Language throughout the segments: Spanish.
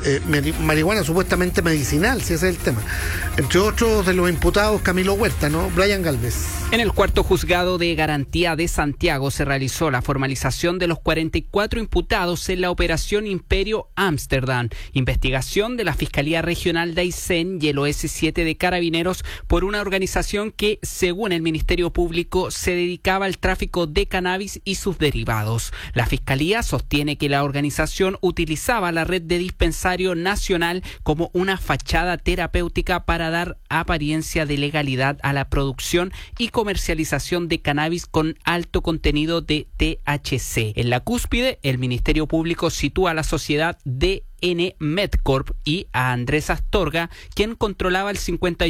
marihuana supuestamente medicinal, si ese es el tema. Entre otros de los imputados, Camilo Huerta, ¿no? Brian Galvez. En el cuarto juzgado de garantía de Santiago se realizó la formalización de los 44 imputados en la operación Imperio Ámsterdam, investigación de la Fiscalía Regional de Aysén y el OS7 de Carabineros por una organización que, según el Ministerio Público, se dedicaba al tráfico de cannabis y sus derivados. La Fiscalía sostiene que la organización utilizaba la red de dispensario nacional como una fachada terapéutica para dar apariencia de legalidad a la producción y comercialización de cannabis con alto contenido de THC. En la cúspide, el Ministerio Público sitúa a la sociedad DN Medcorp y a Andrés Astorga, quien controlaba el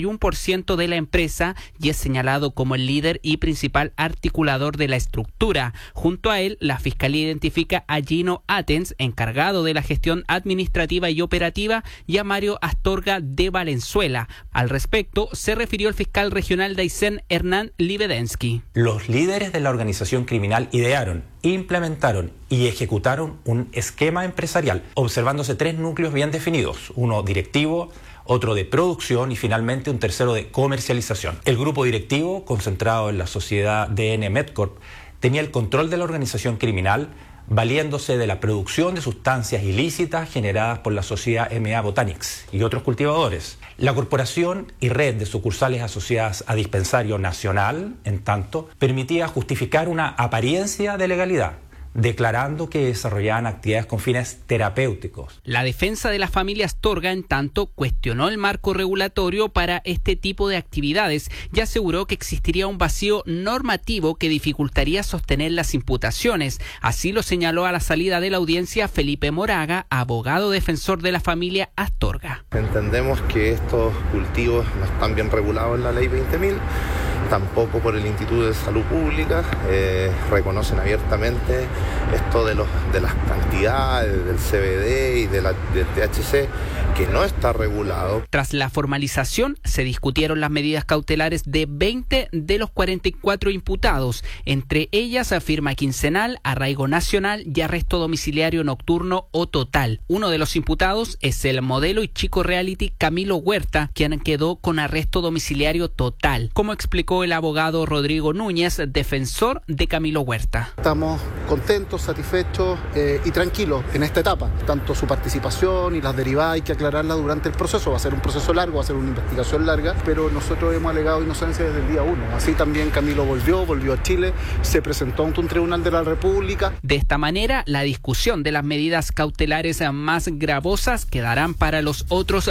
51% de la empresa y es señalado como el líder y principal articulador de la estructura. Junto a él, la Fiscalía identifica a Gino Atens, encargado de la gestión administrativa y operativa, y a Mario Astorga de Valenzuela. Al respecto, se refirió el fiscal regional de Aysén, Hernán Livedensky. Los líderes de la organización criminal idearon, implementaron y ejecutaron un esquema empresarial, observándose 3 núcleos bien definidos, uno directivo, otro de producción y finalmente un tercero de comercialización. El grupo directivo, concentrado en la sociedad DN Medcorp, tenía el control de la organización criminal, valiéndose de la producción de sustancias ilícitas generadas por la sociedad MA Botanics y otros cultivadores. La corporación y red de sucursales asociadas a Dispensario Nacional, en tanto, permitía justificar una apariencia de legalidad, declarando que desarrollaban actividades con fines terapéuticos. La defensa de la familia Astorga, en tanto, cuestionó el marco regulatorio para este tipo de actividades y aseguró que existiría un vacío normativo que dificultaría sostener las imputaciones. Así lo señaló a la salida de la audiencia Felipe Moraga, abogado defensor de la familia Astorga. Entendemos que estos cultivos no están bien regulados en la ley 20.000, tampoco por el Instituto de Salud Pública, reconocen abiertamente esto de las cantidades del CBD y del THC, que no está regulado. Tras la formalización, se discutieron las medidas cautelares de 20 de los 44 imputados. Entre ellas, firma quincenal, arraigo nacional y arresto domiciliario nocturno o total. Uno de los imputados es el modelo y chico reality Camilo Huerta, quien quedó con arresto domiciliario total, como explicó el abogado Rodrigo Núñez, defensor de Camilo Huerta. Estamos contentos, satisfechos y tranquilos en esta etapa. Tanto su participación y las derivadas hay que aclararlas durante el proceso. Va a ser un proceso largo, va a ser una investigación larga, pero nosotros hemos alegado inocencia desde el día 1. Así también Camilo volvió a Chile, se presentó ante un tribunal de la República. De esta manera, la discusión de las medidas cautelares más gravosas quedarán para los otros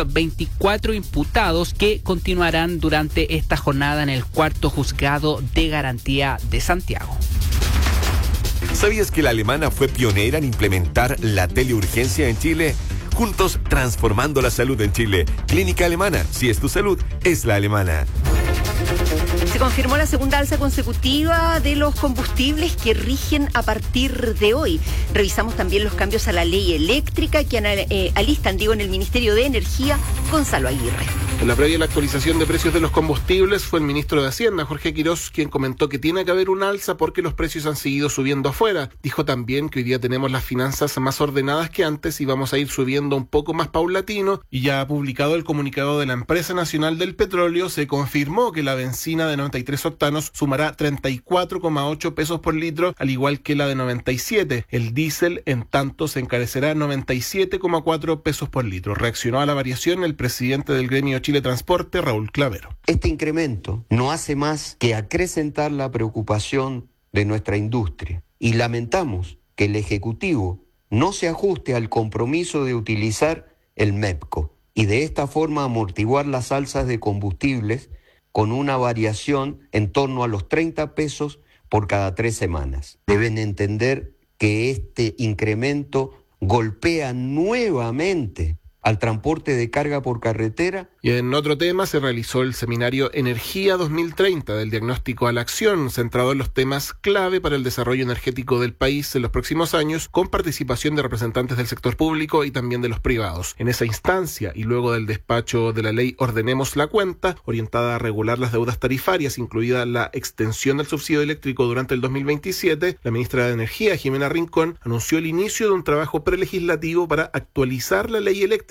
24 imputados que continuarán durante esta jornada en el cuarto juzgado de garantía de Santiago. ¿Sabías que la alemana fue pionera en implementar la teleurgencia en Chile? Juntos transformando la salud en Chile. Clínica Alemana, si es tu salud, es la alemana. Se confirmó la segunda alza consecutiva de los combustibles que rigen a partir de hoy. Revisamos también los cambios a la ley eléctrica que alistan en el Ministerio de Energía, Gonzalo Aguirre. En la previa a la actualización de precios de los combustibles fue el ministro de Hacienda, Jorge Quirós, quien comentó que tiene que haber un alza porque los precios han seguido subiendo afuera. Dijo también que hoy día tenemos las finanzas más ordenadas que antes y vamos a ir subiendo un poco más paulatino, y ya ha publicado el comunicado de la Empresa Nacional del Petróleo. Se confirmó que la bencina de 93 octanos sumará 34,8 pesos por litro, al igual que la de 97. El diésel, en tanto, se encarecerá 97,4 pesos por litro. Reaccionó a la variación el presidente del gremio Chile Transporte, Raúl Clavero. Este incremento no hace más que acrecentar la preocupación de nuestra industria y lamentamos que el Ejecutivo no se ajuste al compromiso de utilizar el MEPCO y de esta forma amortiguar las alzas de combustibles con una variación en torno a los 30 pesos por cada 3 semanas. Deben entender que este incremento golpea nuevamente al transporte de carga por carretera. Y en otro tema se realizó el seminario Energía 2030 del diagnóstico a la acción, centrado en los temas clave para el desarrollo energético del país en los próximos años, con participación de representantes del sector público y también de los privados. En esa instancia, y luego del despacho de la ley Ordenemos la Cuenta, orientada a regular las deudas tarifarias, incluida la extensión del subsidio eléctrico durante el 2027, la ministra de Energía, Jimena Rincón, anunció el inicio de un trabajo prelegislativo para actualizar la ley eléctrica